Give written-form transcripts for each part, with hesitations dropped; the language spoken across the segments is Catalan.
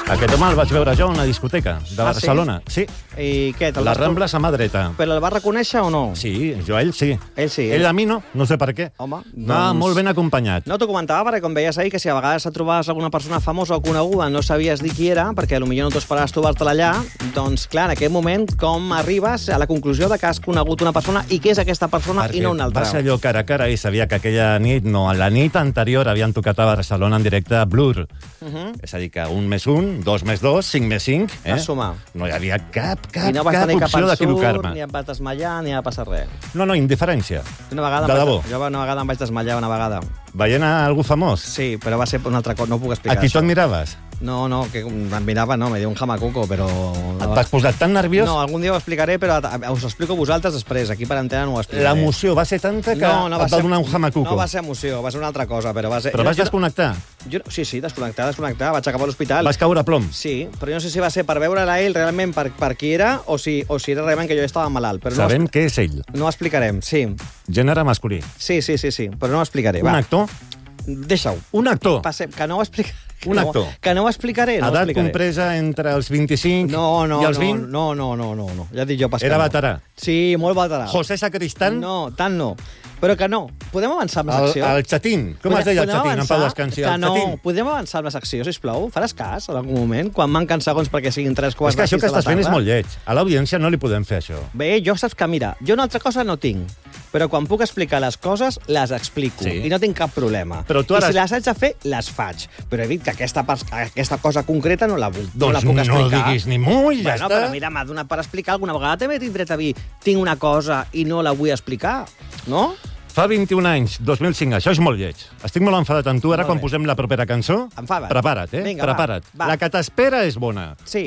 Aquest home el vaig veure jo a una discoteca de Barcelona. Sí? I què? Les Rambles a mà dreta. Però el va reconèixer o no? Sí, jo a ell sí. Ell sí. Ell a mi no sé per què. Home, Va molt ben acompanyat. No t'ho comentava, perquè com veies ahir, que si a vegades et trobaves alguna persona famosa o coneguda no sabies dir qui era, perquè potser no t'ho esperaves trobar-te-la allà, doncs, clar, en aquell moment, com arribes a la conclusió de que has conegut una persona i què és aquesta persona i no una altra? Va ser allò cara a cara i sabia que aquella nit, no, la nit anterior havien tocat a Barcelona en directe a Blur. És a dir, que 1 més 1, 2 més 2, 5 més 5... Vas sumar. No hi havia cap I no vas tenir cap opció d'equivocar-me. ni em vas desmallar, ni va passar res. No, indiferència. Una vegada de debò. Jo una vegada em vaig desmallar, una vegada. Veient a algú famós? Sí, però va ser una altra cosa, no ho puc explicar. A qui tu et miraves? No, que em mirava, no, me dio un jamacuco, però... Et vas posar tan nerviós? No, algun dia ho explicaré, però us ho explico a vosaltres després. Aquí per antena no ho explicaré. L'emoció va ser tanta que et va donar un jamacuco. No va ser emoció, va ser una altra cosa, però va ser... Però vas desconnectar? Sí, desconnectar. Vaig acabar a l'hospital. Vas caure a plom? Sí, però jo no sé si va ser per veure a ell realment per qui era o si era realment que jo estava malalt. Però sabem què és ell. No ho explicarem, sí. Gènere masculí. Sí, però no ho explicaré. Un actor? Deixa-ho. Un actor? Que no ho explicaré. Un actor. Que no ho explicaré. Edat compresa entre els 25 i els 20? No. Ja et dic jo pas que era veterà? Sí, molt veterà. José Sacristán? No, tant no. Però que no. Podem avançar amb la secció? El Chatín. Com es deia el Chatín? En Pau Descansi. Que no. Podem avançar amb la secció, sisplau? Faràs cas en algun moment? Quan manquen segons perquè siguin 3 quarts de 6 de la tarda? És que això que estàs fent és molt lleig. A l'audiència no li podem fer això. Bé, jo saps que, mira, jo una altra cosa no tinc. Però quan puc explicar les coses, les explico. Sí. I no tinc cap problema. Però tu ara... I si les haig de fer, les faig. Però he dit que aquesta cosa concreta no la puc explicar. Doncs no diguis ni molt, ja està. Però mira, m'ha donat per explicar alguna vegada. També tinc dret a dir, tinc una cosa i no la vull explicar, no? Fa 21 anys, 2005, això és molt lleig. Estic molt enfadat amb tu. Ara, quan posem la propera cançó, prepara't, Vinga, prepara't. Va. La que t'espera és bona. Sí.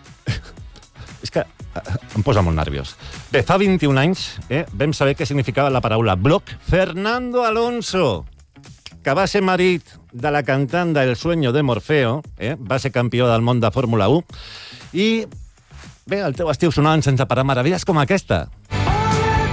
És que em posa molt nerviós. Bé, fa 21 anys vam saber què significava la paraula bloc. Fernando Alonso, que va ser marit de la cantant del Sueño de Morfeo, va ser campió del món de Fórmula 1, i bé, el teu estiu sonant sense parar meravilles com aquesta.